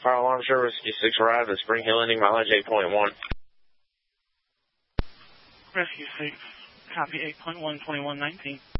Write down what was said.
Fire alarm service, Rescue 6 arrived at Spring Hill, ending mileage 8.1. Rescue 6, copy 8.1, 2119.